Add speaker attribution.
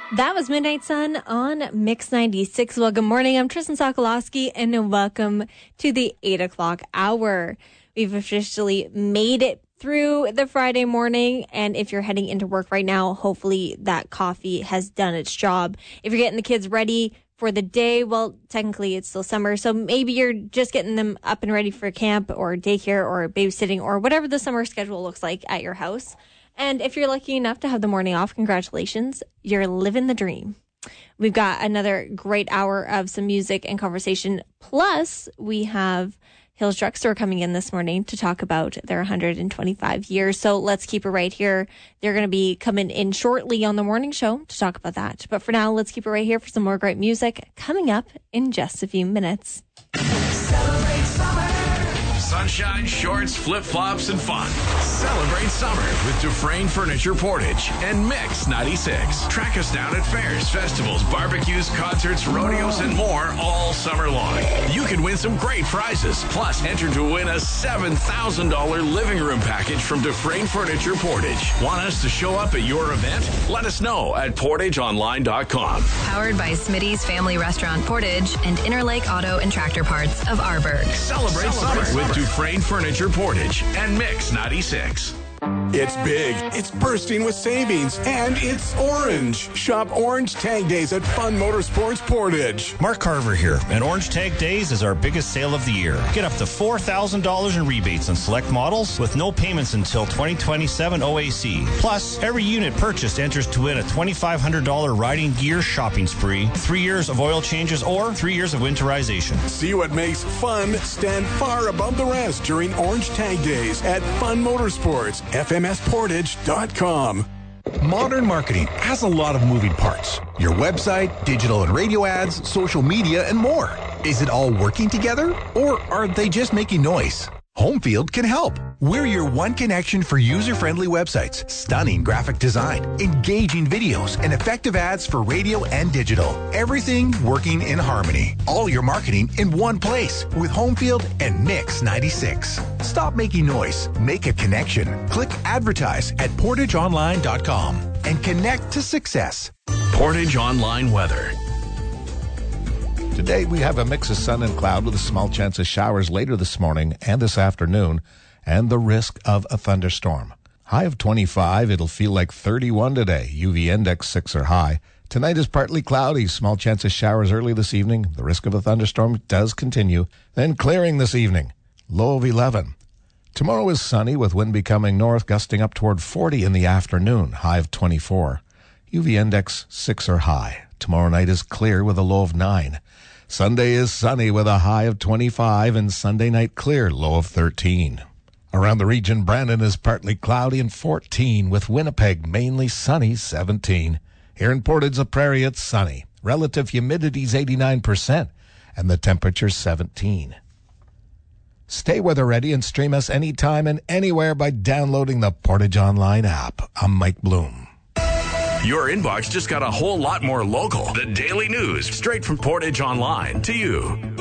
Speaker 1: That was Midnight Sun on Mix 96. Well, good morning. I'm Tristan Sokolowski, and welcome to the 8 o'clock hour. We've officially made it through the Friday morning, and if you're heading into work right now, hopefully that coffee has done its job. If you're getting the kids ready for the day, well, technically it's still summer, so maybe you're just getting them up and ready for camp or daycare or babysitting or whatever the summer schedule looks like at your house. And if you're lucky enough to have the morning off, congratulations, you're living the dream. We've got another great hour of some music and conversation. Plus, we have Hills Drugstore coming in this morning to talk about their 125 years. So let's keep it right here. They're going to be coming in shortly on the morning show to talk about that. But for now, let's keep it right here for some more great music coming up in just a few minutes.
Speaker 2: Celebrate summer. Sunshine, shorts, flip-flops, and fun. Celebrate summer with Dufresne Furniture Portage and Mix 96. Track us down at fairs, festivals, barbecues, concerts, rodeos, and more all summer long. You can win some great prizes. Plus, enter to win a $7,000 living room package from Dufresne Furniture Portage. Want us to show up at your event? Let us know at portageonline.com.
Speaker 3: Powered by Smitty's Family Restaurant Portage and Interlake Auto and Tractor Parts of Arborg.
Speaker 2: Celebrate summer with Dufresne Furniture Portage and Mix 96.
Speaker 4: It's big, it's bursting with savings, and it's orange. Shop Orange Tag Days at Fun Motorsports Portage.
Speaker 5: Mark Carver here, and Orange Tag Days is our biggest sale of the year. Get up to $4,000 in rebates on select models with no payments until 2027 OAC. Plus, every unit purchased enters to win a $2,500 riding gear shopping spree, 3 years of oil changes, or 3 years of winterization.
Speaker 4: See what makes fun stand far above the rest during Orange Tag Days at Fun Motorsports. FMSportage.com.
Speaker 6: Modern marketing has a lot of moving parts. Your website, digital and radio ads, social media, and more. Is it all working together, or are they just making noise? Homefield can help. We're your one connection for user-friendly websites, stunning graphic design, engaging videos, and effective ads for radio and digital. Everything working in harmony. All your marketing in one place with Homefield and Mix 96. Stop making noise. Make a connection. Click advertise at portageonline.com and connect to success.
Speaker 2: Portage Online Weather.
Speaker 7: Today we have a mix of sun and cloud with a small chance of showers later this morning and this afternoon, and the risk of a thunderstorm. High of 25, it'll feel like 31 today. UV index 6 or high. Tonight is partly cloudy, small chance of showers early this evening. The risk of a thunderstorm does continue. Then clearing this evening, low of 11. Tomorrow is sunny with wind becoming north, gusting up toward 40 in the afternoon, high of 24. UV index 6 or high. Tomorrow night is clear with a low of 9. Sunday is sunny with a high of 25 and Sunday night clear, low of 13. Around the region, Brandon is partly cloudy and 14 with Winnipeg mainly sunny, 17. Here in Portage la Prairie, it's sunny. Relative humidity is 89% and the temperature 17. Stay weather ready and stream us anytime and anywhere by downloading the Portage Online app. I'm Mike Bloom.
Speaker 2: Your inbox just got a whole lot more local. The daily news, straight from Portage Online to you.